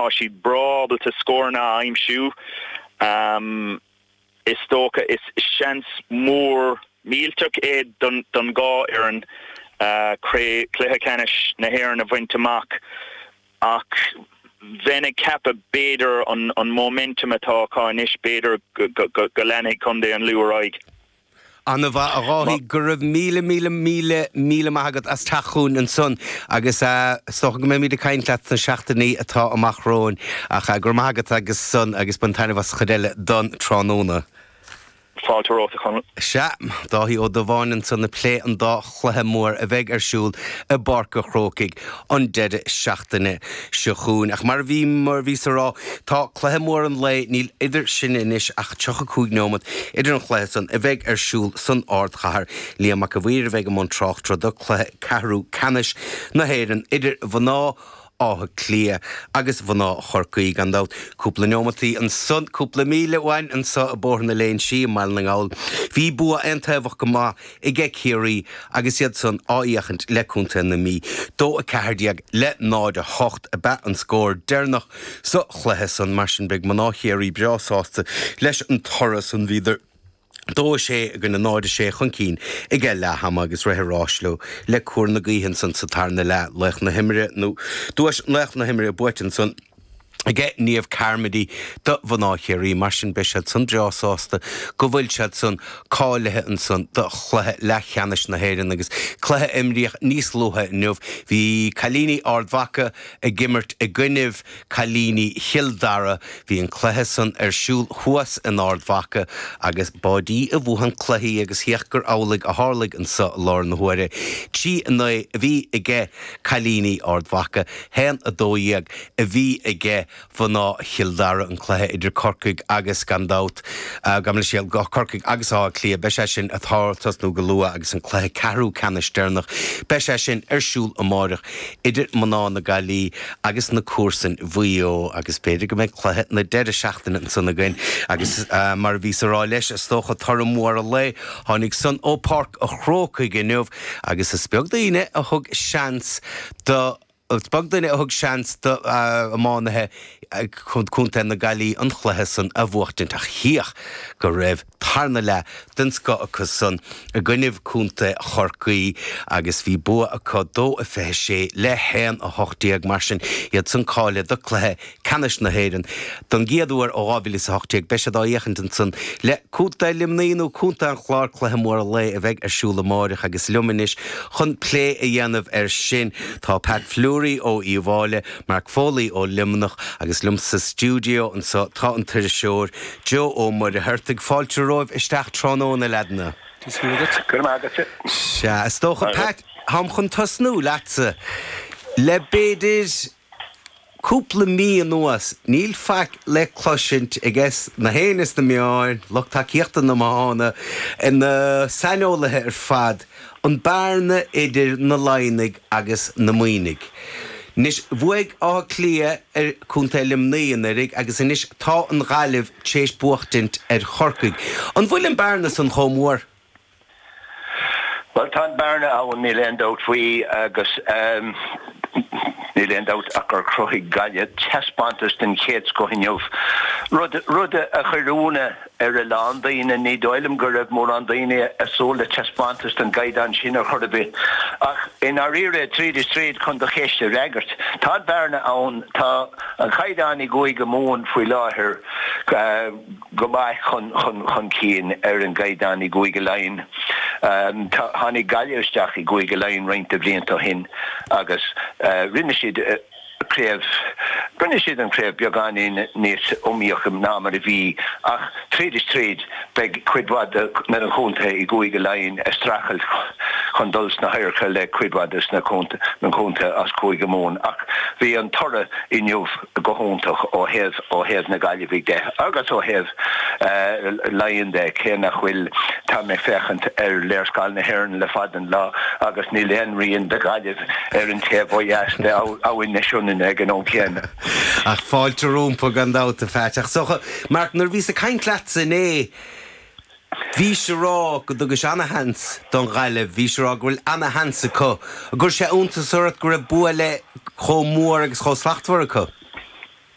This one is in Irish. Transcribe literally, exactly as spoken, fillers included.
she brabble to score na I'm shoe. Um, is stoka is chance more mealtuk ed dun dun ga erin uh cre clehacanish na here na vintamak ach then a cap a bader on on momentum atá carnish bader galani conde and luaraig. Anna bha a ráhí gur raibh míle míle míle míle maigad as tachún an son agus stocha go mé míad a caintleat na seachtaí atá amach róin ach gur maigad agus son agus bantainine bhas chadeile don tróna. Fáilte róta chun. Se, dá hí ó do bháin san na plé an dá chluthe mór a bheith ar siúl a barca chrócaig an deide seachtaine seachún. Ach mar bhí mar bhí sa rá tá chluthe mór an le níl idir sin inis ach teocha cúig nómad idir an chluthe san a bheith ar siúl san ard chahar líam a bhír a bheith am an trocht tro do chluthe carú canis na héireann idir bhaná áha clia agus bhaná chorcaí gan dát cúpla neomatí an son cúpla míle bhain an sa a bórna léon si mal na gáil. Bhí bua an taobhach go má i gce céirí agus iad son áíochant leúnta na mí. Dó a cehardiag le náid a hocht a bet an scór déirnach sa chluthe san mar sin beag maná chéirí breásásta leis an toras an bhíidir. Dó sé a gona náide sé chun cín i gce letham agus réithrásló le cuair na gaohann san sa tarna le lech na himire nó dúis lech na himire buitin san a gce níomh carmadí do bhanáchéirí mar sin beisiad san dreásásta go bhfuil sead san cáilethe an san do chluthe le cheannis na héireann agus chluthe imríoch níos luthe inniuh hí cailíní ardmhacha a gimmert a gcuineh cailíní Hildara hí an chluthe san ar siúl thuas an ardmhacha agus bádí a bhuahan cluthaí agus hiachgur álaigh a hálaigh an sa lár na huaire. Tí a bhí i gce cailíní ardmhacha hen a dóíag a bhí i gce Bhaná Hildara an chluthe idir Corcaig agus gandát gamla síal go Corcaig agus á clia be sé sin a thártas nó go lua agus an chluthe carú canis déirnach be sé sin ar siúl amárach idir maná na galí agus na cuasan bhuió agus beidir go méid chluthe na deire seachtaine an sanna gain agus mar bhí sa rá leis is tócha tar mór a le tháinig san ó parc a chrócaig inniuh agus is beag daoine a thug seans do Bag daine a thug seans do amánathe chun cúnta na galí an chluthe san a bhuachtain a chiach go raibh tarna le den sco agus san a gcuineh cúnta chorcaí agus bhí bua a có dó a fé sé le héan a hochtaíag mar sin iad san cáile do chluthe canis na héireann don giadúir ó ábhíli sa hochtaíag be sé dá dhéchant san le cúnta limnaíonú cúnta an chláir chluthe mór a le a bheith ar siúla máireach agus luminis chun plé a dhéanamh ar sin tá Pat Flúry ó Íomháile, Mark Foley ó Limnach agus lum sa studio an sa tá an tuir seoir Joe ó mar a thuirteag fáilte roimh isteach tróna na ledna. Se, is tócha Pat, ham chun tosnú leatsa. Le béidir cúpla mí an nuas, níl faic le cloisint i gceis na héanas na meáin, loch tá cíochta na mána in na sainolaithe ar fad an bearna idir na lainig agus na muoinnig. Nis bhuaig á clia ar cúnta limnaíonaigh agus inis tá an ghailibh tééis buachtint ar chorcaig. An bhfuil an bearna san chomór? Well, tá an bearna áhan ní leon dót faoi agus ní leon dót ach ar cruthigh gaile teaspántas den chéad scothiniuh. Rud a chuirúna ar a lán daoine ní dóilm go raibh mór an daoine a sóla teaspántas den gaidan sin ar chuirbh. Ach in ar ire tríd is tríd chun do chéiste reagart. Tá bearna ann tá an chaidan i gcuig go mún faoi láthair go maith chun chun chun cín ar an gaidan i gcuig go lein. Tá hánig gaileisteach i gcuig go lein roinnta blianta hin agus rinne siad Créibh Brinne siad an créibh beagán níos omíocham ná mar a bhí ach tríd is tríd beag cuidhad na an chunta i gcuig go lein a strachel chun duls na haircha le cuidhhadas na chunta na chunta as cúig go mún ach bhí an torra inniuh go chuntaach ó heh ó heh na gailehigh de agus ó heh leon de cé nach bhfuil tá mé fechant ar léirscáil na hhéireann le fadan lá agus ní leon rion de gaileh ar an taobh ó dheas de áhain na siúna ag an ón céanna. Ach fáilte rúmpa gan dáta feiteach. Socha, Mark, nar bhí sa caintleatsa né Bhí sé rá go dogus anna hans don gaile bhí sé rá gohfuil anna hansa có. Gur sé únta suirt go raibh bua le chó mór agus chó slachtmhar acu.